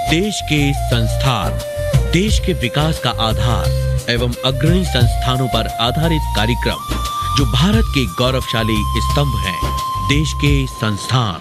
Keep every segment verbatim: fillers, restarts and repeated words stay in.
देश के संस्थान, देश के विकास का आधार एवं अग्रणी संस्थानों पर आधारित कार्यक्रम जो भारत के गौरवशाली स्तंभ हैं, देश के संस्थान।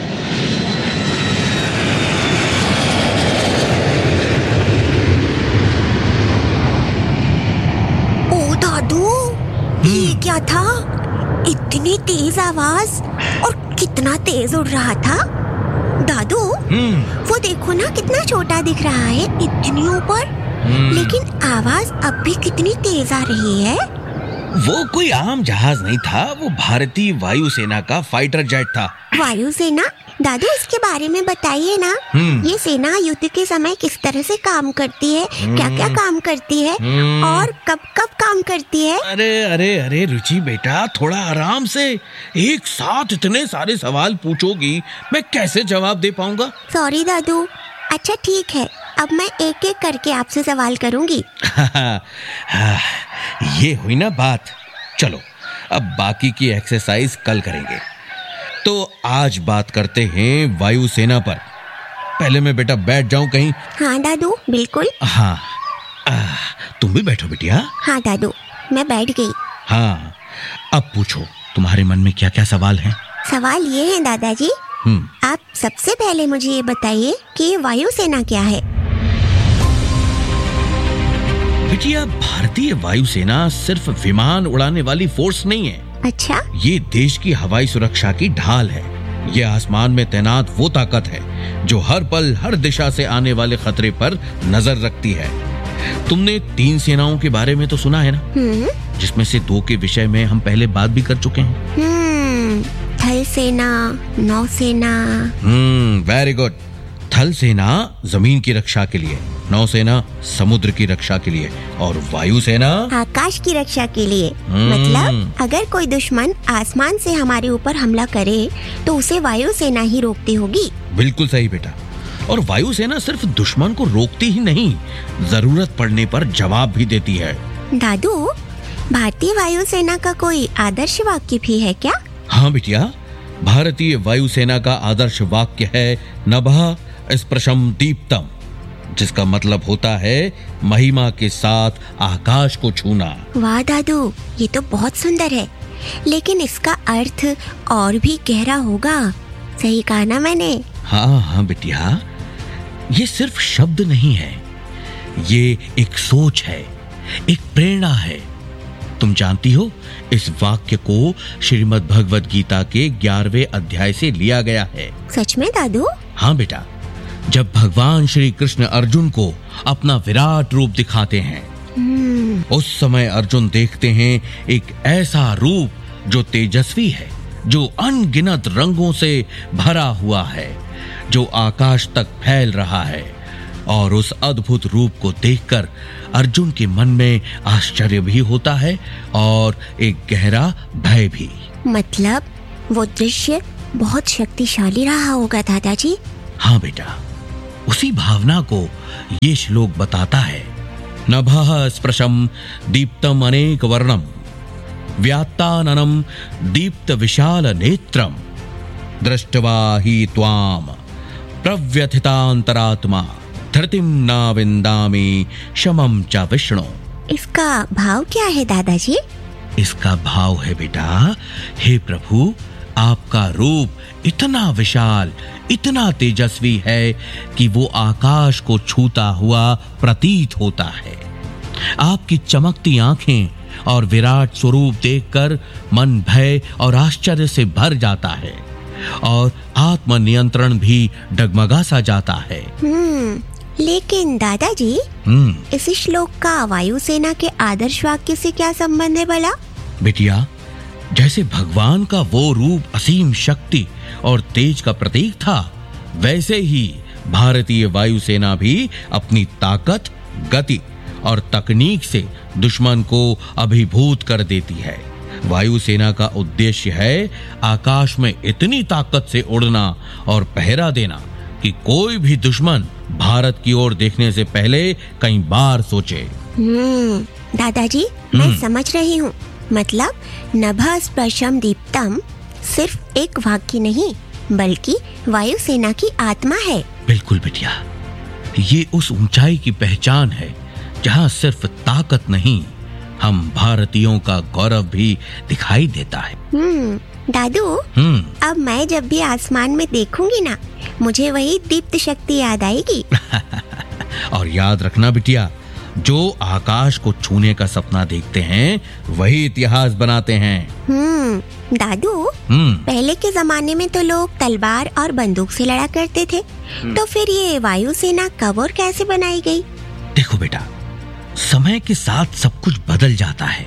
ओ दादू, ये क्या था? इतनी तेज आवाज और कितना तेज उड़ रहा था। दादू, वो देखो ना, कितना छोटा दिख रहा है इतनी ऊपर, लेकिन आवाज अब भी कितनी तेज आ रही है। वो कोई आम जहाज नहीं था, वो भारतीय वायुसेना का फाइटर जेट था। वायुसेना? दादू, इसके बारे में बताइए ना। ये सेना युद्ध के समय किस तरह से काम करती है, क्या क्या काम करती है और कब कब काम करती है? अरे अरे अरे रुचि बेटा, थोड़ा आराम से। एक साथ इतने सारे सवाल पूछोगी, मैं कैसे जवाब दे पाऊंगा? सॉरी दादू। अच्छा ठीक है, अब मैं एक एक करके आपसे सवाल करूंगी। ये हुई ना बात। चलो, अब बाकी की एक्सरसाइज कल करेंगे। तो आज बात करते हैं वायुसेना पर। पहले मैं बेटा बैठ जाऊं कहीं? हाँ दादू, बिल्कुल। हाँ, आ, तुम भी बैठो बिटिया। हाँ दादू, मैं बैठ गई। हाँ, अब पूछो, तुम्हारे मन में क्या क्या सवाल हैं? सवाल ये है दादाजी, आप सबसे पहले मुझे ये बताइए कि वायुसेना क्या है? बिटिया, भारतीय वायुसेना सिर्फ विमान उड़ाने वाली फोर्स नहीं है। अच्छा? ये देश की हवाई सुरक्षा की ढाल है। ये आसमान में तैनात वो ताकत है जो हर पल हर दिशा से आने वाले खतरे पर नजर रखती है। तुमने तीन सेनाओं के बारे में तो सुना है ना, जिसमें से दो के विषय में हम पहले बात भी कर चुके हैं। हम्म, थल सेना, नौसेना। हम्म, वेरी गुड। थल सेना जमीन की रक्षा के लिए, नौसेना समुद्र की रक्षा के लिए और वायुसेना आकाश की रक्षा के लिए। मतलब अगर कोई दुश्मन आसमान से हमारे ऊपर हमला करे तो उसे वायुसेना ही रोकती होगी। बिल्कुल सही बेटा। और वायुसेना सिर्फ दुश्मन को रोकती ही नहीं, जरूरत पड़ने पर जवाब भी देती है। दादू, भारतीय वायुसेना का कोई आदर्श वाक्य भी है क्या? हाँ बिटिया, भारतीय वायुसेना का आदर्श वाक्य है नभः स्पृशं दीप्तम, जिसका मतलब होता है महिमा के साथ आकाश को छूना। वाह दादू, ये तो बहुत सुंदर है, लेकिन इसका अर्थ और भी गहरा होगा। सही कहा ना मैंने? हाँ हाँ बिटिया, ये सिर्फ शब्द नहीं है, ये एक सोच है, एक प्रेरणा है। तुम जानती हो, इस वाक्य को श्रीमद् भगवद गीता के ग्यारहवें अध्याय से लिया गया है। सच में दादू? हाँ बेटा, जब भगवान श्री कृष्ण अर्जुन को अपना विराट रूप दिखाते हैं, उस समय अर्जुन देखते हैं एक ऐसा रूप जो तेजस्वी है, जो अनगिनत रंगों से भरा हुआ है, जो आकाश तक फैल रहा है। और उस अद्भुत रूप को देखकर अर्जुन के मन में आश्चर्य भी होता है और एक गहरा भय भी। मतलब वो दृश्य बहुत शक्तिशाली रहा होगा दादाजी? हाँ बेटा, उसी भावना को ये श्लोक बताता है। नभः स्पृशं दीप्तम अनेक वर्णम व्यात्ताननं दीप्त विशाल नेत्रम दृष्ट्वा हि त्वाम प्रव्यथितांतरात्मा धृतिम न विन्दामि शमं च विष्णु। इसका भाव क्या है दादाजी? इसका भाव है बेटा, हे प्रभु, आपका रूप इतना विशाल, इतना तेजस्वी है कि वो आकाश को छूता हुआ प्रतीत होता है। आपकी चमकती आंखें और विराट स्वरूप देखकर मन भय और आश्चर्य से भर जाता है और आत्मनियंत्रण भी डगमगा सा जाता है। हम्म, लेकिन दादाजी, इस श्लोक का वायुसेना के आदर्श वाक्य से क्या संबंध है भला? बिटिया, जैसे भगवान का वो रूप असीम शक्ति और तेज का प्रतीक था, वैसे ही भारतीय वायुसेना भी अपनी ताकत, गति और तकनीक से दुश्मन को अभिभूत कर देती है। वायुसेना का उद्देश्य है आकाश में इतनी ताकत से उड़ना और पहरा देना कि कोई भी दुश्मन भारत की ओर देखने से पहले कई बार सोचे। हम्म, दादाजी, मैं समझ रही हूँ। मतलब नभः स्पृशं दीप्तम सिर्फ एक वाक्य नहीं, बल्कि वायुसेना की आत्मा है। बिल्कुल बिटिया, ये उस ऊंचाई की पहचान है जहां सिर्फ ताकत नहीं, हम भारतीयों का गौरव भी दिखाई देता है। हम्म दादू, हम्म अब मैं जब भी आसमान में देखूंगी ना, मुझे वही दीप्त शक्ति याद आएगी। और याद रखना बिटिया, जो आकाश को छूने का सपना देखते हैं वही इतिहास बनाते हैं। हम्म दादू, हम्म पहले के जमाने में तो लोग तलवार और बंदूक से लड़ा करते थे, तो फिर ये वायुसेना कब और कैसे बनाई गई? देखो बेटा, समय के साथ सब कुछ बदल जाता है।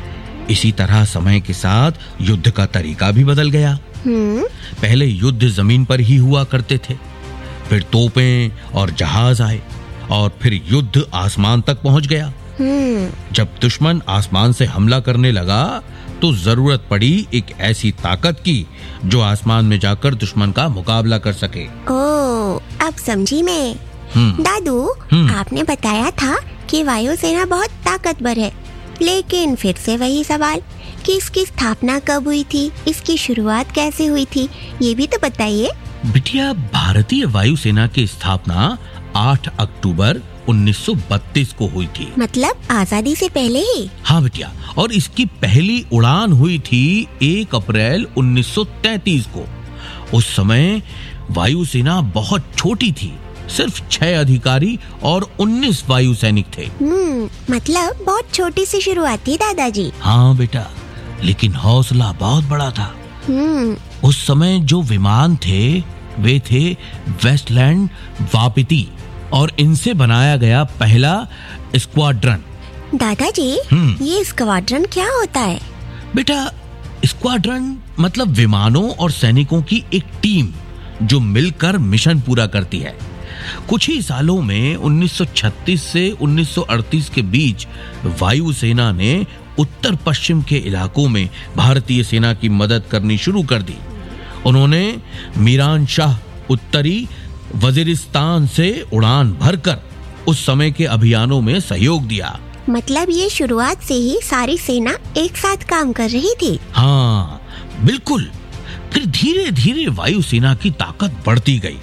इसी तरह समय के साथ युद्ध का तरीका भी बदल गया। हम्म पहले युद्ध जमीन पर ही हुआ करते थे, फिर तोपें और जहाज आए, और फिर युद्ध आसमान तक पहुंच गया। हम्म जब दुश्मन आसमान से हमला करने लगा तो जरूरत पड़ी एक ऐसी ताकत की जो आसमान में जाकर दुश्मन का मुकाबला कर सके। ओ, अब समझी मैं। हम्म दादू, हम्म। आपने बताया था कि वायुसेना बहुत ताकतवर है, लेकिन फिर से वही सवाल कि इसकी स्थापना कब हुई थी, इसकी शुरुआत कैसे हुई थी, ये भी तो बताइए। बिटिया, भारतीय वायुसेना की स्थापना आठ अक्टूबर उन्नीस सौ बत्तीस को हुई थी। मतलब आजादी से पहले ही? हाँ बिटिया, और इसकी पहली उड़ान हुई थी एक अप्रैल उन्नीस सौ तैंतीस को। उस समय वायुसेना बहुत छोटी थी, सिर्फ छह अधिकारी और उन्नीस वायु सैनिक थे। हम्म मतलब बहुत छोटी सी शुरुआत थी दादाजी। हाँ बेटा, लेकिन हौसला बहुत बड़ा था। हम्म उस समय जो विमान थे वे थे वेस्टलैंड वापिती, और इनसे बनाया गया पहला स्क्वाड्रन। दादाजी, हम्म। ये स्क्वाड्रन क्या होता है? बेटा, स्क्वाड्रन मतलब विमानों और सैनिकों की एक टीम जो मिलकर मिशन पूरा करती है। कुछ ही सालों में उन्नीस सौ छत्तीस से उन्नीस सौ अड़तीस के बीच वायुसेना ने उत्तर पश्चिम के इलाकों में भारतीय सेना की मदद करनी शुरू कर दी। उन्होंने मीरान शाह उत्तरी वजीरिस्तान से उड़ान भरकर उस समय के अभियानों में सहयोग दिया। मतलब ये शुरुआत से ही सारी सेना एक साथ काम कर रही थी। हाँ बिल्कुल। फिर धीरे धीरे वायुसेना की ताकत बढ़ती गई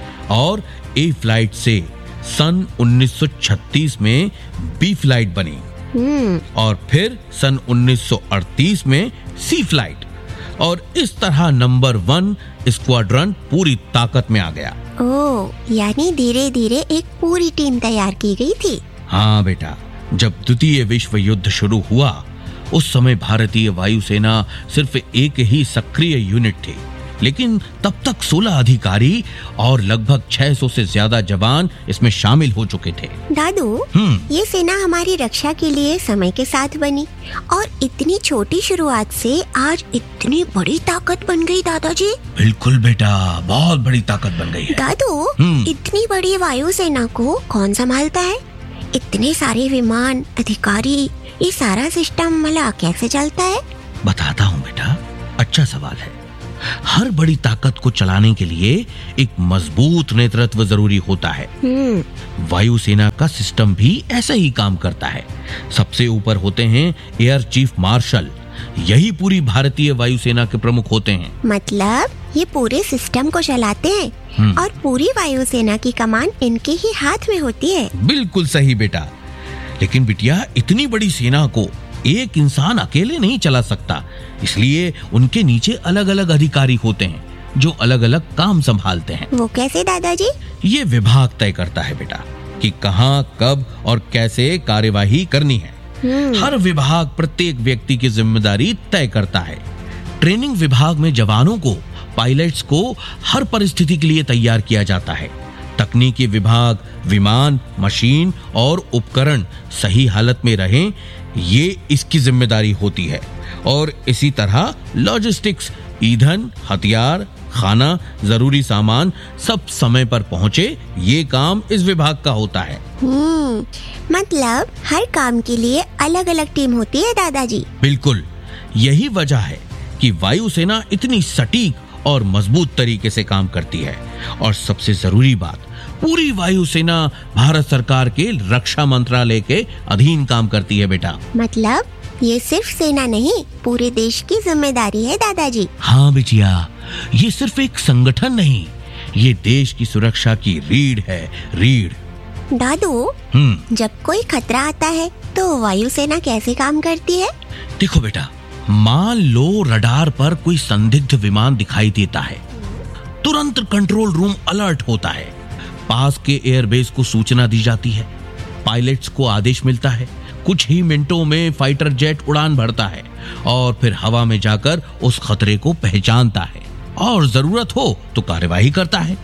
और ए फ्लाइट से सन उन्नीस सौ छत्तीस में बी फ्लाइट बनी, हम्म और फिर सन उन्नीस सौ अड़तीस में सी फ्लाइट, और इस तरह नंबर वन स्क्वाड्रन पूरी ताकत में आ गया। ओ, यानी धीरे धीरे एक पूरी टीम तैयार की गई थी। हाँ बेटा, जब द्वितीय विश्व युद्ध शुरू हुआ उस समय भारतीय वायुसेना सिर्फ एक ही सक्रिय यूनिट थी, लेकिन तब तक सोलह अधिकारी और लगभग छह सौ से ज्यादा जवान इसमें शामिल हो चुके थे। दादू, हम्म ये सेना हमारी रक्षा के लिए समय के साथ बनी और इतनी छोटी शुरुआत से आज इतनी बड़ी ताकत बन गई। दादाजी, बिल्कुल बेटा, बहुत बड़ी ताकत बन गई है। दादू, हम्म। इतनी बड़ी वायुसेना को कौन संभालता है? इतने सारे विमान, अधिकारी, ये सारा सिस्टम मला कैसे चलता है? बताता हूँ बेटा, अच्छा सवाल है। हर बड़ी ताकत को चलाने के लिए एक मजबूत नेतृत्व जरूरी होता है। हम्म वायुसेना का सिस्टम भी ऐसा ही काम करता है। सबसे ऊपर होते हैं एयर चीफ मार्शल, यही पूरी भारतीय वायुसेना के प्रमुख होते हैं। मतलब ये पूरे सिस्टम को चलाते हैं हम्म। और पूरी वायुसेना की कमान इनके ही हाथ में होती है। बिल्कुल सही बेटा, लेकिन बिटिया, इतनी बड़ी सेना को एक इंसान अकेले नहीं चला सकता, इसलिए उनके नीचे अलग अलग अधिकारी होते हैं जो अलग अलग काम संभालते हैं। वो कैसे दादाजी? ये विभाग तय करता है बेटा कि कहाँ, कब और कैसे कार्यवाही करनी है। हम्म हर विभाग प्रत्येक व्यक्ति की जिम्मेदारी तय करता है। ट्रेनिंग विभाग में जवानों को, पायलट्स को हर परिस्थिति के लिए तैयार किया जाता है। तकनीकी विभाग विमान, मशीन और उपकरण सही हालत में रहें, ये इसकी जिम्मेदारी होती है। और इसी तरह लॉजिस्टिक्स, ईंधन, हथियार, खाना, जरूरी सामान सब समय पर पहुंचे, ये काम इस विभाग का होता है। हम्म मतलब हर काम के लिए अलग अलग टीम होती है दादाजी। बिल्कुल, यही वजह है कि वायुसेना इतनी सटीक और मजबूत तरीके से काम करती है। और सबसे जरूरी बात, पूरी वायुसेना भारत सरकार के रक्षा मंत्रालय के अधीन काम करती है बेटा। मतलब ये सिर्फ सेना नहीं, पूरे देश की जिम्मेदारी है दादाजी। हाँ बिटिया, ये सिर्फ एक संगठन नहीं, ये देश की सुरक्षा की रीढ़ है, रीढ़। दादू, हम्म जब कोई खतरा आता है तो वायुसेना कैसे काम करती है? देखो बेटा, मान लो रडार पर कोई संदिग्ध विमान दिखाई देता है, तुरंत कंट्रोल रूम अलर्ट होता है, पास के एयरबेस को सूचना दी जाती है, पायलट्स को आदेश मिलता है, कुछ ही मिनटों में फाइटर जेट उड़ान भरता है और फिर हवा में जाकर उस खतरे को पहचानता है और जरूरत हो तो कार्यवाही करता है।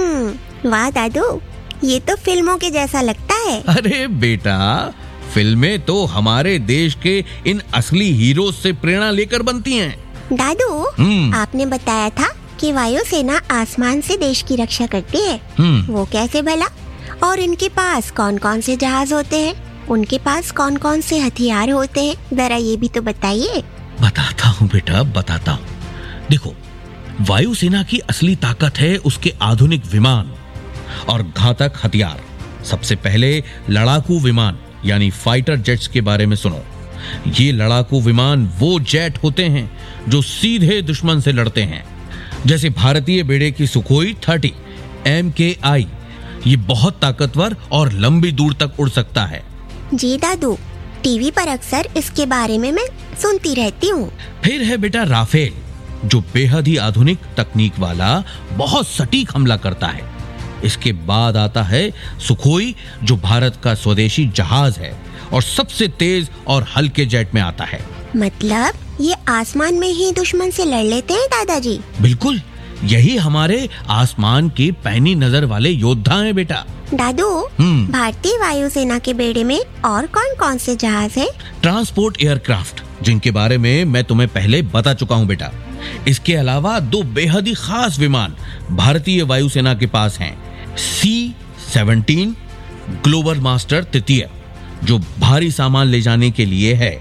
हम्म वाह दादू, ये तो फिल्मों के जैसा लगता है। अरे बेटा, फिल्में तो हमारे देश के इन असली हीरो से प्रेरणा लेकर बनती हैं। दादू, हम्म। आपने बताया था कि वायुसेना आसमान से देश की रक्षा करती है, हम्म वो कैसे भला? और इनके पास कौन कौन से जहाज होते हैं? उनके पास कौन कौन से हथियार होते हैं? जरा ये भी तो बताइए। बताता हूँ बेटा, बताता हूँ। देखो, वायुसेना की असली ताकत है उसके आधुनिक विमान और घातक हथियार। सबसे पहले लड़ाकू विमान यानी फाइटर जेट्स के बारे में सुनो। ये लड़ाकू विमान वो जेट होते हैं जो सीधे दुश्मन से लड़ते हैं, जैसे भारतीय बेड़े की सुखोई थर्टी एम के आई। ये बहुत ताकतवर और लंबी दूर तक उड़ सकता है। जी दादू, टीवी पर अक्सर इसके बारे में मैं सुनती रहती हूँ। फिर है बेटा राफेल, जो बेहद ही आधुनिक तकनीक वाला बहुत सटीक हमला करता है। इसके बाद आता है सुखोई, जो भारत का स्वदेशी जहाज है और सबसे तेज और हल्के जेट में आता है। मतलब ये आसमान में ही दुश्मन से लड़ लेते हैं दादाजी? बिल्कुल, यही हमारे आसमान के पैनी नजर वाले योद्धा हैं बेटा। दादू, हम्म। भारतीय वायुसेना के बेड़े में और कौन कौन से जहाज हैं? ट्रांसपोर्ट एयरक्राफ्ट, जिनके बारे में मैं तुम्हें पहले बता चुका हूँ बेटा। इसके अलावा दो बेहद ही खास विमान भारतीय वायुसेना के पास हैं। सी सेवनटीन ग्लोबल मास्टर तृतीय, जो भारी सामान ले जाने के लिए है,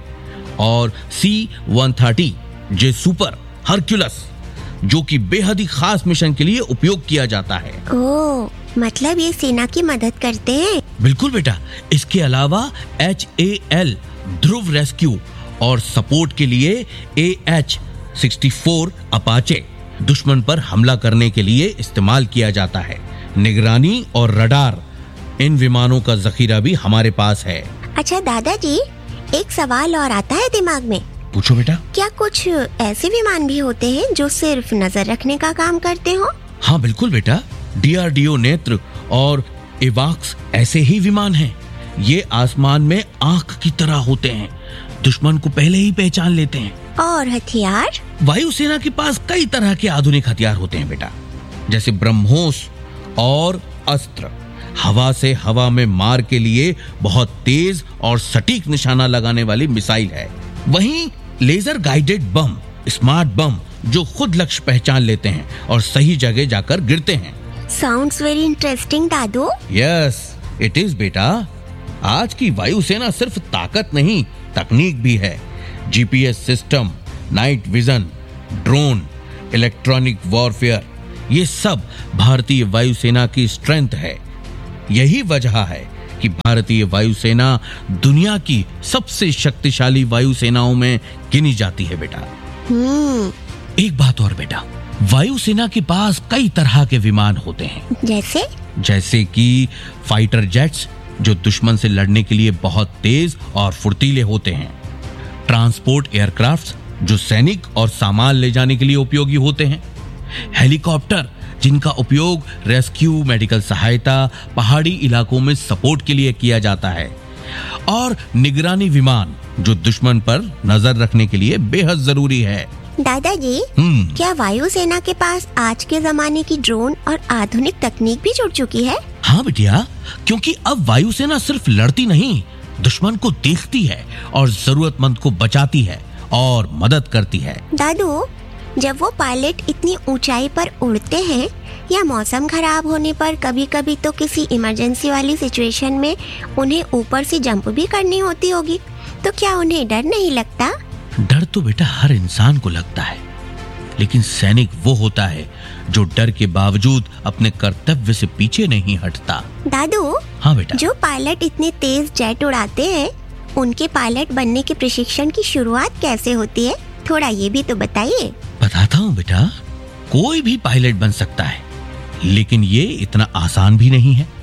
और सी वन थर्टी जे सुपर हरक्यूलस, जो कि बेहद ही खास मिशन के लिए उपयोग किया जाता है। ओह, मतलब ये सेना की मदद करते हैं। बिल्कुल बेटा। इसके अलावा H A L Dhruv rescue और सपोर्ट के लिए A H sixty four Apache दुश्मन पर हमला करने के लिए इस्तेमाल किया जाता है। निगरानी और रडार, इन विमानों का जखीरा भी हमारे पास है। अच्छा दादाजी, एक सवाल और आता है दिमाग में। पूछो बेटा। क्या कुछ ऐसे विमान भी होते हैं जो सिर्फ नजर रखने का काम करते हो? हाँ बिल्कुल बेटा, डी आर डी ओ नेत्र और एवाक्स ऐसे ही विमान हैं। ये आसमान में आंख की तरह होते हैं, दुश्मन को पहले ही पहचान लेते हैं। और हथियार? वायुसेना के पास कई तरह के आधुनिक हथियार होते हैं बेटा, जैसे ब्रह्मोस और अस्त्र, हवा से हवा में मार के लिए बहुत तेज और सटीक निशाना लगाने वाली मिसाइल है। वहीं लेजर गाइडेड बम, स्मार्ट बम, जो खुद लक्ष्य पहचान लेते हैं और सही जगह जाकर गिरते हैं। Sounds very interesting Dadu. Yes it is बेटा। आज की वायुसेना सिर्फ ताकत नहीं, तकनीक भी है। G P S system, night vision, drone, electronic warfare, ये सब भारतीय वायुसेना की स्ट्रेंथ है। यही वजह है कि भारतीय वायुसेना दुनिया की सबसे शक्तिशाली वायुसेनाओं में गिनी जाती है बेटा। हम्म एक बात और बेटा, वायुसेना के पास कई तरह के विमान होते हैं। जैसे? जैसे कि फाइटर जेट्स, जो दुश्मन से लड़ने के लिए बहुत तेज और फुर्तीले होते हैं। ट्रांसपोर्ट एयरक्राफ्ट, जो सैनिक और सामान ले जाने के लिए उपयोगी होते हैं। हेलीकॉप्टर, जिनका उपयोग रेस्क्यू, मेडिकल सहायता, पहाड़ी इलाकों में सपोर्ट के लिए किया जाता है। और निगरानी विमान, जो दुश्मन पर नजर रखने के लिए बेहद जरूरी है। दादाजी, हम्म क्या वायुसेना के पास आज के जमाने की ड्रोन और आधुनिक तकनीक भी जुड़ चुकी है? हाँ बिटिया, क्योंकि अब वायुसेना सिर्फ लड़ती नहीं, दुश्मन को देखती है और जरूरतमंद को बचाती है और मदद करती है। दादू, जब वो पायलट इतनी ऊंचाई पर उड़ते हैं या मौसम खराब होने पर कभी कभी तो किसी इमरजेंसी वाली सिचुएशन में उन्हें ऊपर से जंप भी करनी होती होगी, तो क्या उन्हें डर नहीं लगता? डर तो बेटा हर इंसान को लगता है, लेकिन सैनिक वो होता है जो डर के बावजूद अपने कर्तव्य से पीछे नहीं हटता। दादू, हाँ बेटा। जो पायलट इतने तेज जेट उड़ाते हैं, उनके पायलट बनने के प्रशिक्षण की शुरुआत कैसे होती है? थोड़ा ये भी तो बताइए। बताता हूँ बेटा। कोई भी पायलट बन सकता है, लेकिन ये इतना आसान भी नहीं है।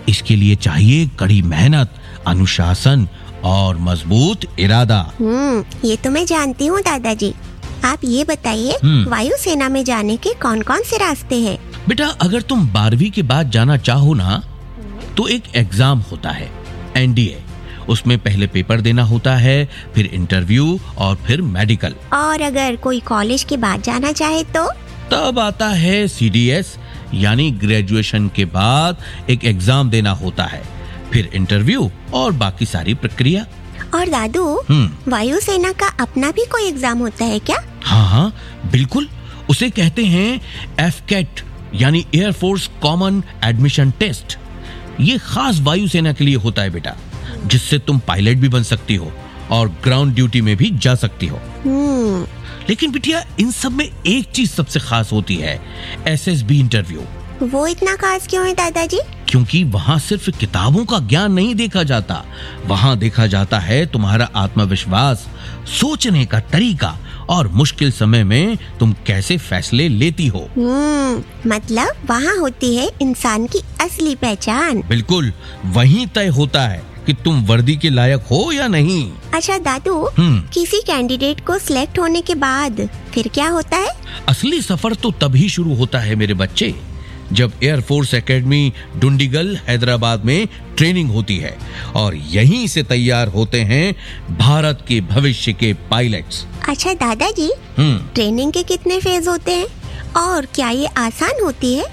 इसके लिए चाहिए कड़ी मेहनत, अनुशासन और मजबूत इरादा। हम्म, ये तो मैं जानती हूँ दादाजी। आप ये बताइए, हम्म। वायुसेना में जाने के कौन कौन से रास्ते हैं? बेटा, अगर तुम बारहवीं के बाद जाना चाहो ना, तो एक एग्जाम होता है, एन डी ए। उसमें पहले पेपर देना होता है, फिर इंटरव्यू और फिर मेडिकल। और अगर कोई कॉलेज के बाद जाना चाहे तो? तब आता है सी डी एस, यानी ग्रेजुएशन के बाद एक एग्जाम देना होता है, फिर इंटरव्यू और बाकी सारी प्रक्रिया। और दादू, हम्म। वायुसेना का अपना भी कोई एग्जाम होता है क्या? हाँ हाँ बिल्कुल, उसे कहते हैं एफ कैट, यानी air force common admission test. ये खास वायुसेना के लिए होता है बेटा, जिससे तुम पायलट भी बन सकती हो और ग्राउंड ड्यूटी में भी जा सकती हो। हम्म। लेकिन बिटिया, इन सब में एक चीज सबसे खास होती है, एस एस बी इंटरव्यू। वो इतना खास क्यों है दादाजी? क्योंकि वहां सिर्फ किताबों का ज्ञान नहीं देखा जाता, वहां देखा जाता है तुम्हारा आत्मविश्वास, सोचने का तरीका और मुश्किल समय में तुम कैसे फैसले लेती हो। हम्म, मतलब वहाँ होती है इंसान की असली पहचान। बिल्कुल, वहीं तय होता है कि तुम वर्दी के लायक हो या नहीं। अच्छा दादू, हम्म। किसी कैंडिडेट को सिलेक्ट होने के बाद फिर क्या होता है? असली सफर तो तभी शुरू होता है मेरे बच्चे, जब air force academy Dundigal Hyderabad में ट्रेनिंग होती है, और यहीं से तैयार होते हैं भारत के भविष्य के पायलट्स। अच्छा दादाजी, हम्म। ट्रेनिंग के कितने फेज होते हैं और क्या ये आसान होती है?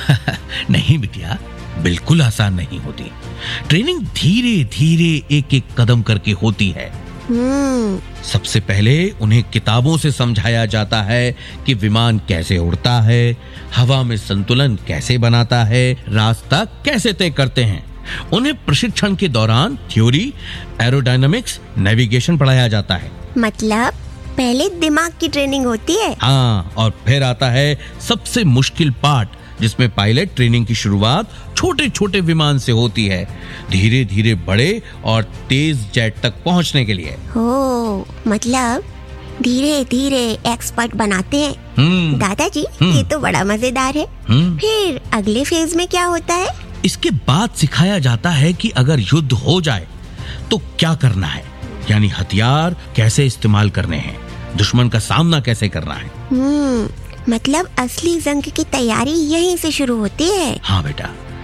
नहीं बिटिया, बिल्कुल आसान नहीं होती। ट्रेनिंग धीरे धीरे एक एक कदम करके होती है। हम्म। सबसे पहले उन्हें किताबों से समझाया जाता है कि विमान कैसे उड़ता है, हवा में संतुलन कैसे बनाता है, रास्ता कैसे तय करते हैं। उन्हें प्रशिक्षण के दौरान थ्योरी, एरोडायनामिक्स, नेविगेशन पढ़ाया जाता है। मतलब पहले दिमाग की ट्रेनिंग होती है? हाँ, और फिर आता है सबसे मुश्किल पार्ट, जिसमें पायलट ट्रेनिंग की शुरुआत छोटे छोटे विमान से होती है, धीरे धीरे बड़े और तेज जेट तक पहुंचने के लिए। हो, मतलब धीरे धीरे एक्सपर्ट बनाते हैं। हम्म। दादाजी, हम्म। ये तो बड़ा मजेदार है। हम्म। फिर अगले फेज में क्या होता है? इसके बाद सिखाया जाता है कि अगर युद्ध हो जाए तो क्या करना है, यानी हथियार कैसे इस्तेमाल करने हैं, दुश्मन का सामना कैसे करना है। हम्म, मतलब असली जंग की तैयारी यहीं से शुरू होती है। हाँ बेटा,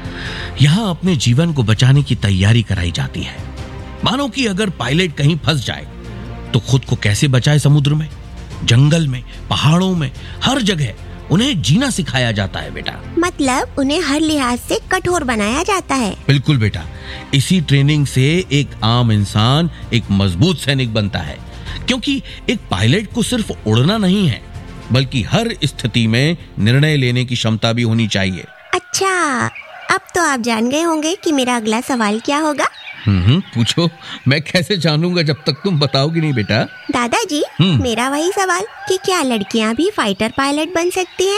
यहाँ अपने जीवन को बचाने की तैयारी कराई जाती है। मानो कि अगर पायलट कहीं फंस जाए तो खुद को कैसे बचाए, समुद्र में, जंगल में, पहाड़ों में, हर जगह उन्हें जीना सिखाया जाता है बेटा। मतलब उन्हें हर लिहाज से कठोर बनाया जाता है। बिल्कुल बेटा, इसी ट्रेनिंग से एक आम इंसान एक मजबूत सैनिक बनता है, क्योंकि एक पायलट को सिर्फ उड़ना नहीं है, बल्कि हर स्थिति में निर्णय लेने की क्षमता भी होनी चाहिए। अच्छा, अब तो आप जान गए होंगे कि मेरा अगला सवाल क्या होगा। हम्म, पूछो। मैं कैसे जानूंगा जब तक तुम बताओगी नहीं बेटा। दादाजी, हम्म। मेरा वही सवाल कि क्या लड़कियां भी फाइटर पायलट बन सकती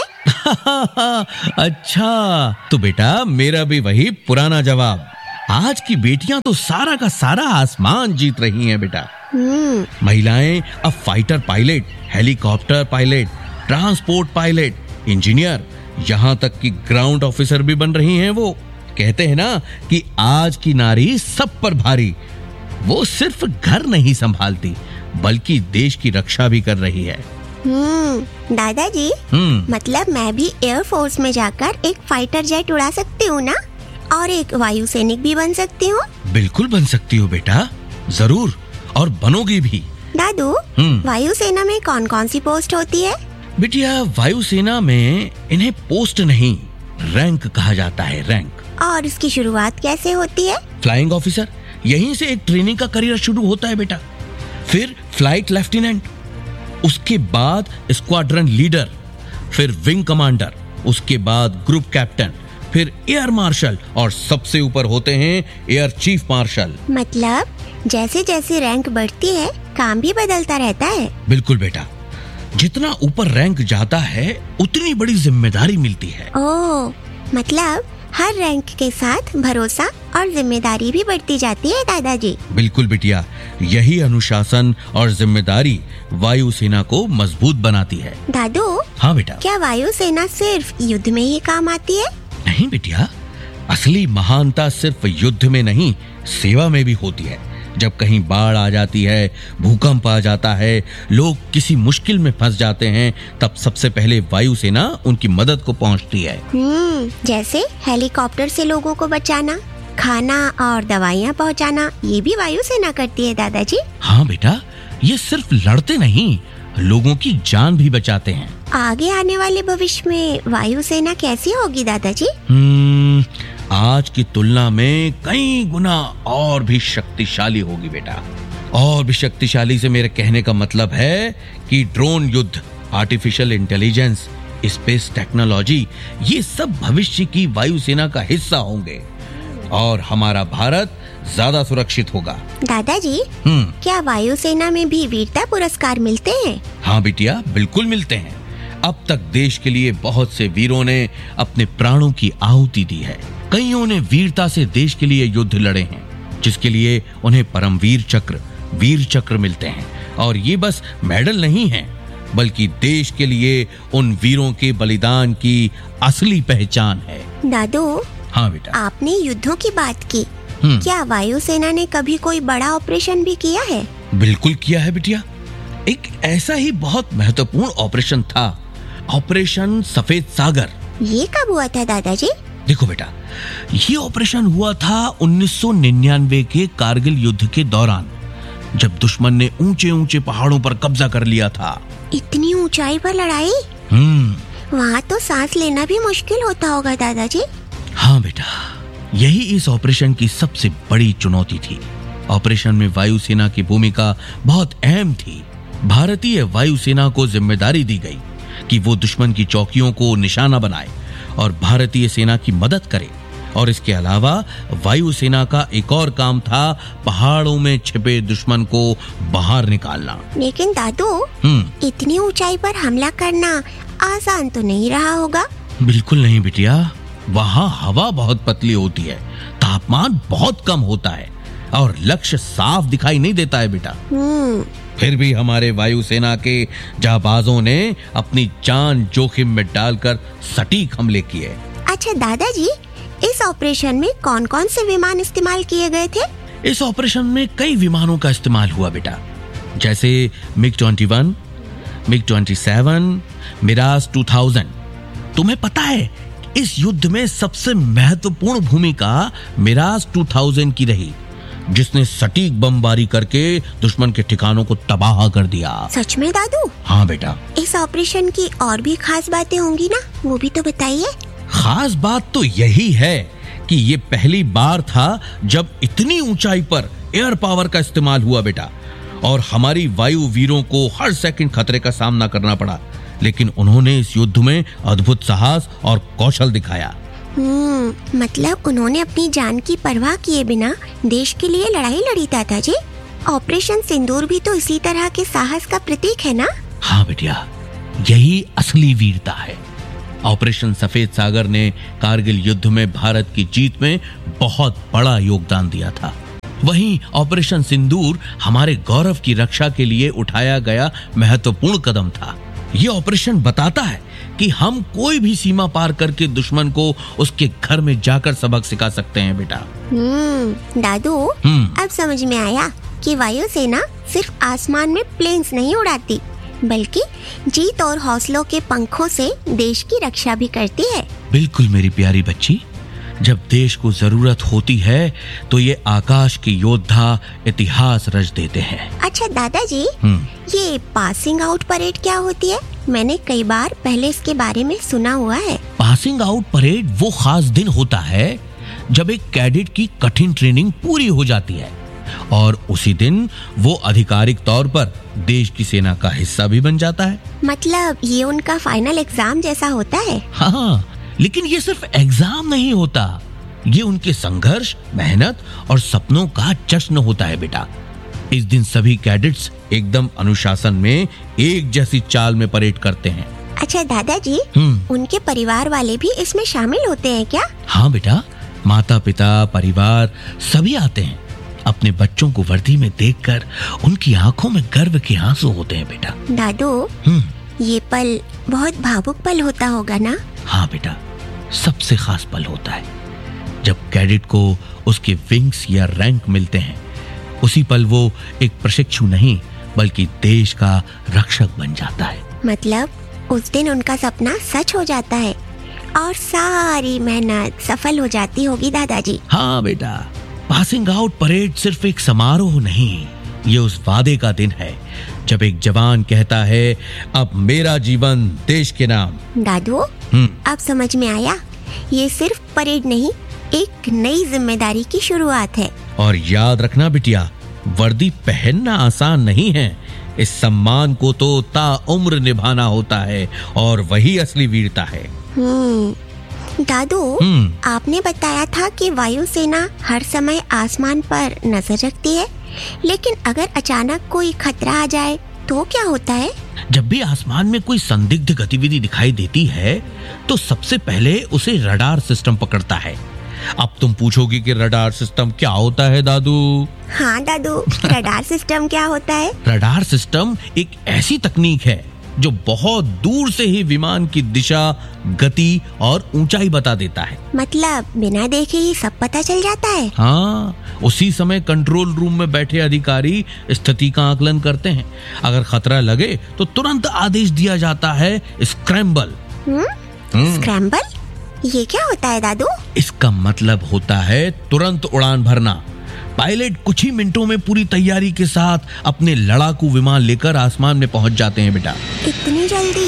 हैं? अच्छा, तो बेटा मेरा भी वही पुराना जवाब। आज की बेटियां तो सारा का सारा आसमान जीत रही हैं बेटा। हम्म। महिलाएं अब fighter pilot, helicopter pilot, transport pilot, engineer, यहाँ तक कि ग्राउंड ऑफिसर भी बन रही हैं। वो कहते हैं ना कि आज की नारी सब पर भारी। वो सिर्फ घर नहीं संभालती, बल्कि देश की रक्षा भी कर रही है। हम्म, दादाजी, हम्म। मतलब मैं भी एयर फोर्स में जाकर एक फाइटर जेट उड़ा सकती हूँ ना, और एक वायु सैनिक भी बन सकती हूँ? बिल्कुल बन सकती हो बेटा, जरूर, और बनोगी भी। दादू, हम्म। वायुसेना में कौन कौन सी पोस्ट होती है? बिटिया, वायुसेना में इन्हें पोस्ट नहीं, रैंक कहा जाता है, रैंक। और इसकी शुरुआत कैसे होती है? फ्लाइंग ऑफिसर, यहीं से एक ट्रेनिंग का करियर शुरू होता है बेटा। फिर फ्लाइट लेफ्टिनेंट, उसके बाद स्क्वाड्रन लीडर, फिर विंग कमांडर, उसके बाद ग्रुप कैप्टन, फिर एयर मार्शल, और सबसे ऊपर होते हैं एयर चीफ मार्शल। मतलब जैसे जैसे रैंक बढ़ती है, काम भी बदलता रहता है। बिल्कुल बेटा, जितना ऊपर रैंक जाता है उतनी बड़ी जिम्मेदारी मिलती है। ओह, मतलब हर रैंक के साथ भरोसा और जिम्मेदारी भी बढ़ती जाती है दादाजी। बिल्कुल बिटिया, यही अनुशासन और जिम्मेदारी वायुसेना को मजबूत बनाती है। दादू, हाँ बेटा। क्या वायुसेना सिर्फ युद्ध में ही काम आती है? नहीं बिटिया, असली महानता सिर्फ युद्ध में नहीं, सेवा में भी होती है। जब कहीं बाढ़ आ जाती है, भूकंप आ जाता है, लोग किसी मुश्किल में फंस जाते हैं, तब सबसे पहले वायुसेना उनकी मदद को पहुंचती है। हम्म, जैसे हेलीकॉप्टर से लोगों को बचाना, खाना और दवाइयाँ पहुँचाना, ये भी वायुसेना करती है दादाजी। हाँ बेटा, ये सिर्फ लड़ते नहीं, लोगों की जान भी बचाते हैं। आगे आने वाले भविष्य में वायुसेना कैसी होगी दादाजी? हम्म, आज की तुलना में कई गुना और भी शक्तिशाली होगी बेटा। और भी शक्तिशाली से मेरे कहने का मतलब है कि ड्रोन युद्ध, आर्टिफिशियल इंटेलिजेंस, स्पेस टेक्नोलॉजी, ये सब भविष्य की वायुसेना का हिस्सा होंगे और हमारा भारत ज्यादा सुरक्षित होगा। दादाजी, हम्म क्या वायुसेना में भी वीरता पुरस्कार मिलते हैं? हाँ बिटिया, बिल्कुल मिलते हैं। अब तक देश के लिए बहुत से वीरों ने अपने प्राणों की आहुति दी है। कईयों ने वीरता से देश के लिए युद्ध लड़े हैं, जिसके लिए उन्हें परमवीर चक्र, वीर चक्र मिलते हैं। और ये बस मेडल नहीं है, बल्कि देश के लिए उन वीरों के बलिदान की असली पहचान है। दादू, हाँ बेटा। आपने युद्धों की बात की, हम्म। क्या वायुसेना ने कभी कोई बड़ा ऑपरेशन भी किया है? बिल्कुल किया है बिटिया। एक ऐसा ही बहुत महत्वपूर्ण ऑपरेशन था, ऑपरेशन सफेद सागर। ये कब हुआ था दादाजी? देखो बेटा, ये ऑपरेशन हुआ था उन्नीस सौ निन्यानवे के कारगिल युद्ध के दौरान, जब दुश्मन ने ऊंचे ऊंचे पहाड़ों पर कब्जा कर लिया था। इतनी ऊंचाई पर लड़ाई? हम्म वहाँ तो सांस लेना भी मुश्किल होता होगा दादाजी। हाँ बेटा, यही इस ऑपरेशन की सबसे बड़ी चुनौती थी। ऑपरेशन में वायुसेना की भूमिका बहुत अहम थी। भारतीय वायुसेना को जिम्मेदारी दी गई कि वो दुश्मन की चौकियों को निशाना बनाए और भारतीय सेना की मदद करे। और इसके अलावा वायुसेना का एक और काम था पहाड़ों में छिपे दुश्मन को बाहर निकालना। लेकिन दादू, हम्म इतनी ऊंचाई पर हमला करना आसान तो नहीं रहा होगा। बिल्कुल नहीं बिटिया, वहाँ हवा बहुत पतली होती है, तापमान बहुत कम होता है और लक्ष्य साफ दिखाई नहीं देता है बेटा। हम्म फिर भी हमारे वायुसेना के जाबाजों ने अपनी जान जोखिम में डालकर सटीक हमले किए। अच्छा दादाजी, इस ऑपरेशन में कौन कौन से विमान इस्तेमाल किए गए थे? इस ऑपरेशन में कई विमानों का इस्तेमाल हुआ बेटा, जैसे मिग इक्कीस, मिग सत्ताईस, मिराज दो हज़ार। तुम्हें पता है, इस युद्ध में सबसे महत्वपूर्ण भूमिका मिराज दो हज़ार की रही, जिसने सटीक बमबारी करके दुश्मन के ठिकानों को तबाह कर दिया। सच में दादू? हाँ बेटा। इस ऑपरेशन की और भी खास बातें होंगी ना, वो भी तो बताइए। खास बात तो यही है कि ये पहली बार था जब इतनी ऊंचाई पर एयर पावर का इस्तेमाल हुआ बेटा, और हमारी वायु वीरों को हर सेकंड खतरे का सामना करना पड़ा, लेकिन उन्होंने इस युद्ध में अद्भुत साहस और कौशल दिखाया। हम्म मतलब उन्होंने अपनी जान की परवाह किए बिना देश के लिए लड़ाई लड़ी दादाजी। ऑपरेशन सिंदूर भी तो इसी तरह के साहस का प्रतीक है ना? हाँ बेटिया, यही असली वीरता है। ऑपरेशन सफेद सागर ने कारगिल युद्ध में भारत की जीत में बहुत बड़ा योगदान दिया था। वहीं ऑपरेशन सिंदूर हमारे गौरव की रक्षा के लिए उठाया गया महत्वपूर्ण कदम था। ये ऑपरेशन बताता है कि हम कोई भी सीमा पार करके दुश्मन को उसके घर में जाकर सबक सिखा सकते हैं बेटा। हम्म दादू, हम्म अब समझ में आया कि वायुसेना सिर्फ आसमान में प्लेन्स नहीं उड़ाती, बल्कि जीत और हौसलों के पंखों से देश की रक्षा भी करती है। बिल्कुल मेरी प्यारी बच्ची, जब देश को जरूरत होती है तो ये आकाश के योद्धा इतिहास रच देते हैं। अच्छा दादाजी, हम्म ये पासिंग आउट परेड क्या होती है? मैंने कई बार पहले इसके बारे में सुना हुआ है। पासिंग आउट परेड वो खास दिन होता है जब एक कैडेट की कठिन ट्रेनिंग पूरी हो जाती है और उसी दिन वो आधिकारिक तौर पर देश की सेना का हिस्सा भी बन जाता है। मतलब ये उनका फाइनल एग्जाम जैसा होता है? हाँ, लेकिन ये सिर्फ एग्जाम नहीं होता, ये उनके संघर्ष, मेहनत और सपनों का जश्न होता है बेटा। इस दिन सभी कैडेट्स एकदम अनुशासन में एक जैसी चाल में परेड करते हैं। अच्छा दादाजी, हम्म उनके परिवार वाले भी इसमें शामिल होते हैं क्या? हाँ बेटा, माता पिता, परिवार सभी आते हैं। अपने बच्चों को वर्दी में देखकर उनकी आंखों में गर्व के आंसू होते हैं बेटा। दादू, हम्म ये पल बहुत भावुक पल होता होगा ना? हाँ बेटा, सबसे खास पल होता है जब कैडेट को उसके विंग्स या रैंक मिलते हैं, उसी पल वो एक प्रशिक्षु नहीं बल्कि देश का रक्षक बन जाता है। मतलब उस दिन उनका सपना सच हो जाता है और सारी मेहनत सफल हो जाती होगी दादाजी। हाँ बेटा, पासिंग आउट परेड सिर्फ एक समारोह नहीं, ये उस वादे का दिन है जब एक जवान कहता है, अब मेरा जीवन देश के नाम। दादू, अब समझ में आया, ये सिर्फ परेड नहीं, एक नई जिम्मेदारी की शुरुआत है। और याद रखना बिटिया, वर्दी पहनना आसान नहीं है। इस सम्मान को तो ताउम्र निभाना होता है और वही असली वीरता है। हम्म दादू, आपने बताया था कि वायुसेना हर समय आसमान पर नजर रखती है, लेकिन अगर अचानक कोई खतरा आ जाए तो क्या होता है? जब भी आसमान में कोई संदिग्ध गतिविधि दिखाई देती है तो सबसे पहले उसे रडार सिस्टम पकड़ता है। अब तुम पूछोगी कि रडार सिस्टम क्या होता है दादू? हाँ दादू, रडार सिस्टम क्या होता है? रडार सिस्टम एक ऐसी तकनीक है जो बहुत दूर से ही विमान की दिशा, गति और ऊंचाई बता देता है। मतलब बिना देखे ही सब पता चल जाता है? हाँ, उसी समय कंट्रोल रूम में बैठे अधिकारी स्थिति का आकलन करते हैं। अगर खतरा लगे तो तुरंत आदेश दिया जाता है, स्क्रैम्बल। स्क्रैम्बल? ये क्या होता है दादू? इसका मतलब होता है तुरंत उड़ान भरना। पायलट कुछ ही मिनटों में पूरी तैयारी के साथ अपने लड़ाकू विमान लेकर आसमान में पहुंच जाते हैं बेटा। इतनी जल्दी?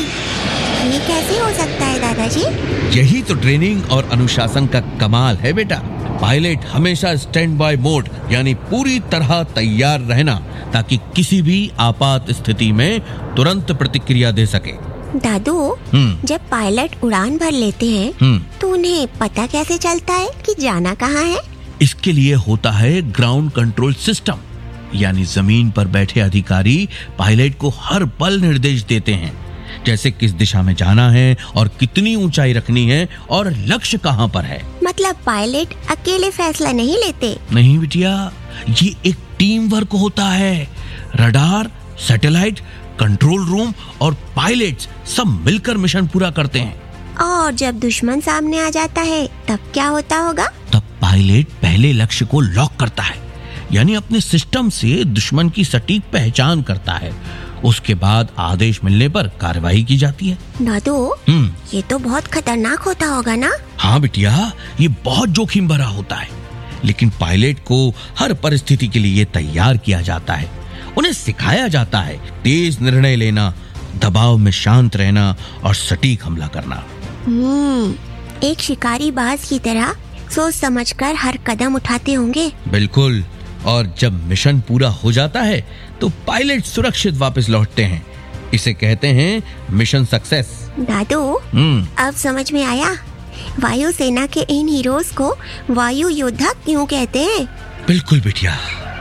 ये कैसे हो सकता है दादाजी? यही तो ट्रेनिंग और अनुशासन का कमाल है बेटा। पायलट हमेशा स्टैंड बाय मोड यानी पूरी तरह तैयार रहना, ताकि किसी भी आपात स्थिति में तुरंत प्रतिक्रिया दे सके। दादू, जब पायलट उड़ान भर लेते हैं तो उन्हें पता कैसे चलता है कि जाना कहाँ है? इसके लिए होता है ग्राउंड कंट्रोल सिस्टम, यानी जमीन पर बैठे अधिकारी पायलट को हर पल निर्देश देते हैं, जैसे किस दिशा में जाना है और कितनी ऊंचाई रखनी है और लक्ष्य कहाँ पर है। मतलब पायलट अकेले फैसला नहीं लेते? नहीं बिटिया, ये एक टीम वर्क होता है। रडार, सैटेलाइट, कंट्रोल रूम और पायलट्स सब मिलकर मिशन पूरा करते हैं। और जब दुश्मन सामने आ जाता है तब क्या होता होगा? तब पायलट पहले लक्ष्य को लॉक करता है, यानी अपने सिस्टम से दुश्मन की सटीक पहचान करता है। उसके बाद आदेश मिलने पर कार्रवाई की जाती है। दादू, ये तो बहुत खतरनाक होता होगा ना? हाँ बिटिया, ये बहुत जोखिम भरा होता है, लेकिन पायलट को हर परिस्थिति के लिए तैयार किया जाता है। उन्हें सिखाया जाता है तेज निर्णय लेना, दबाव में शांत रहना और सटीक हमला करना। हम्म, एक शिकारी बाज की तरह सोच समझकर हर कदम उठाते होंगे। बिल्कुल। और जब मिशन पूरा हो जाता है तो पायलट सुरक्षित वापस लौटते हैं। इसे कहते हैं मिशन सक्सेस। दादू, अब समझ में आया वायुसेना के इन हीरोज को वायु योद्धा क्यों कहते हैं। बिल्कुल बिटिया,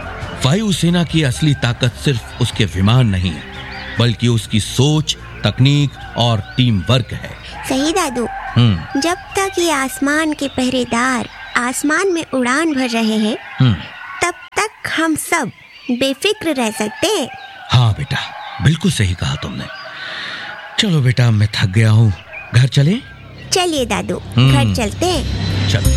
वायुसेना की असली ताकत सिर्फ उसके विमान नहीं, बल्कि उसकी सोच, तकनीक और टीम वर्क है। सही दादू। जब तक ये आसमान के पहरेदार आसमान में उड़ान भर रहे हैं, तब तक हम सब बेफिक्र रह सकते हैं। हाँ बेटा, बिल्कुल सही कहा तुमने। चलो बेटा, मैं थक गया हूँ, घर चले? चलिए दादू, घर चलते हैं। चलो।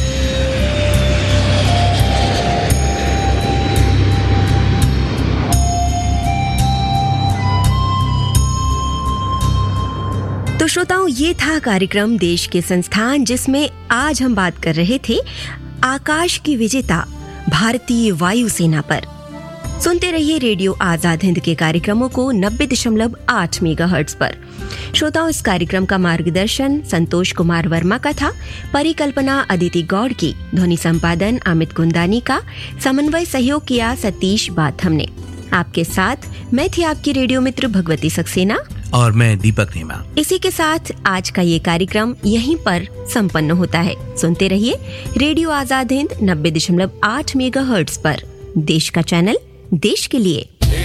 तो श्रोताओं, ये था कार्यक्रम देश के संस्थान, जिसमें आज हम बात कर रहे थे आकाश की विजेता भारतीय वायुसेना पर। सुनते रहिए रेडियो आजाद हिंद के कार्यक्रमों को नब्बे दशमलव आठ मेगाहर्ट्ज पर। श्रोताओं, इस कार्यक्रम का मार्गदर्शन संतोष कुमार वर्मा का था, परिकल्पना अदिति गौड़ की, ध्वनि संपादन अमित कुंदानी का, समन्वय सहयोग किया सतीश बाथम ने। आपके साथ मैं थी आपकी रेडियो मित्र भगवती सक्सेना और मैं दीपक नेमा। इसी के साथ आज का ये कार्यक्रम यहीं पर संपन्न होता है। सुनते रहिए रेडियो आजाद हिंद नब्बे दशमलव आठ मेगाहर्ट्ज पर, देश का चैनल, देश के लिए।